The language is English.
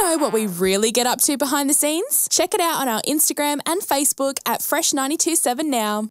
know what we really get up to behind the scenes? Check it out on our Instagram and Facebook at Fresh927 now.